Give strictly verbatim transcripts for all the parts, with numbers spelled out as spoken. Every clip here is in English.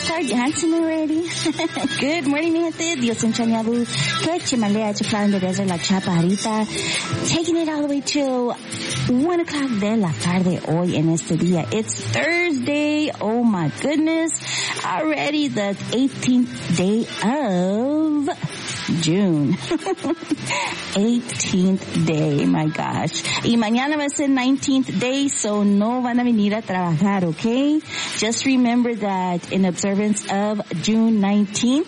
start dancing already? Good morning, mi gente. Dios enchañado. Que chimalea chiflar in the desert la chaparrita. Taking it all the way till one o'clock de la tarde hoy en este día. It's Thursday. Oh my goodness. Already the eighteenth day of June. eighteenth day, my gosh. Y mañana va a ser nineteenth day, so no van a venir a trabajar, okay? Just remember that in observance of June nineteenth,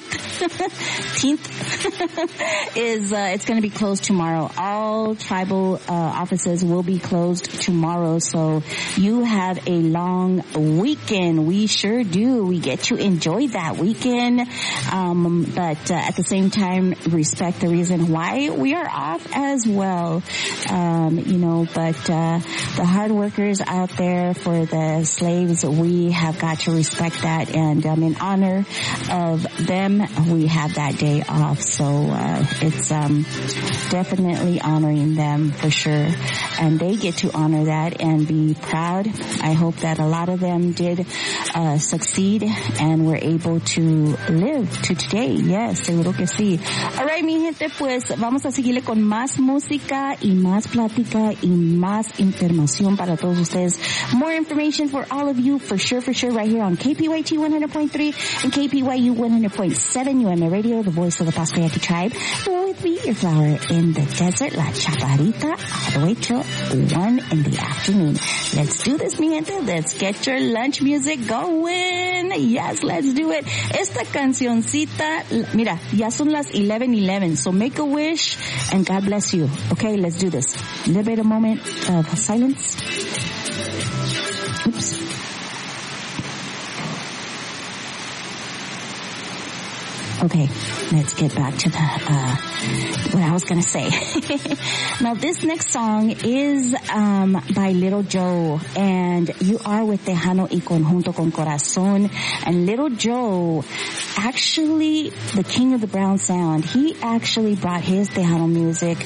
is, uh, it's going to be closed tomorrow. All tribal, uh, offices will be closed tomorrow, so you have a long weekend. We sure do. We get to enjoy that weekend, um, but uh, at the same time, respect the reason why we are off as well. Um, you know, but uh, the hard workers out there for the slaves, we have got to respect that, and um, in honor of them, we have that day off. So uh, it's um, definitely honoring them for sure, and they get to honor that and be proud. I hope that a lot of them did uh, succeed and were able to live to today. Yes, seguro que sí. Alright, mi gente, pues vamos a seguirle con más música y más plática y más información para todos ustedes. More information for all of you, for sure, for sure, right here on K P Y T one hundred point three and K P Y U one hundred point seven, U M A Radio, the voice of the Paspayaki tribe. With me, your flower in the desert, La Chaparrita, all the way till one in the afternoon. Let's do this, mi gente. Let's get your lunch music going. Yes, let's do it. Esta cancioncita, mira, ya son las eleven eleven, so make a wish and God bless you. Okay, let's do this. Liberate a moment of silence. Oops. Okay, let's get back to the, uh, what I was gonna say. Now this next song is, um, by Little Joe, and you are with Tejano y Conjunto con Corazón, and Little Joe, actually the king of the brown sound, he actually brought his Tejano music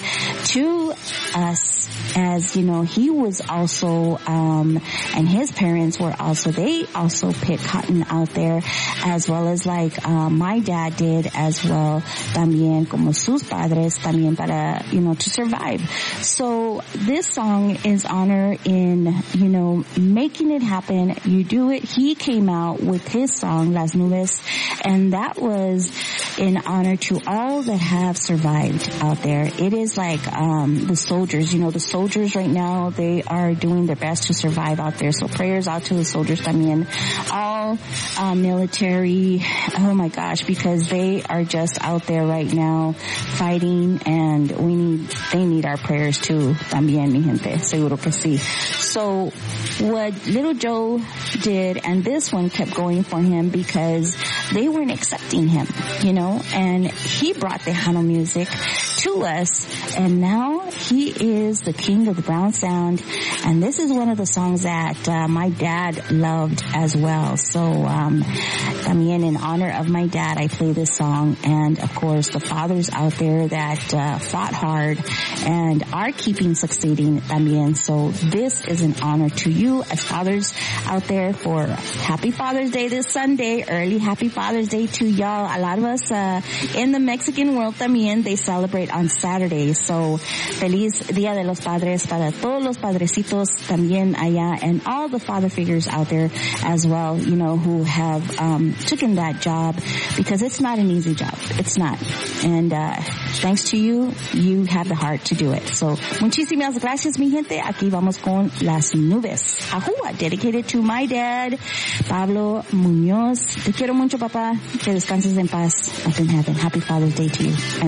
to us. As you know, he was also, um, and his parents were also, they also picked cotton out there, as well as like, um, my dad did as well, también como sus padres, también para, you know, to survive. So this song is honor in, you know, making it happen. You do it. He came out with his song, Las Nubes, and that was in honor to all that have survived out there. It is like, um, the soldiers, you know, the soldiers Soldiers right now, they are doing their best to survive out there. So prayers out to the soldiers también. All uh, military, oh my gosh, because they are just out there right now fighting, and we need, they need our prayers too también, mi gente. Seguro que sí. So what Little Joe did, and this one kept going for him because they weren't accepting him, you know, and he brought Tejano music to us, and now he is the king of the brown sound, and this is one of the songs that uh, my dad loved as well. So um también in honor of my dad, I play this song, and of course the fathers out there that uh, fought hard and are keeping succeeding también. So this is an honor to you as fathers out there. For happy Father's Day this Sunday, early happy Father's Day to y'all. A lot of us uh, in the Mexican world también, they celebrate on Saturday. So feliz Día de los Padres para todos los padrecitos también allá, and all the father figures out there as well, you know, who have um taken that job, because it's not an easy job. It's not. And uh thanks to you, you have the heart to do it. So muchísimas gracias, mi gente. Aquí vamos con Las Nubes. Ajua, dedicated to my dad, Pablo Muñoz. Te quiero mucho, papá. Que descanses en paz up in heaven. Happy Father's Day to you. And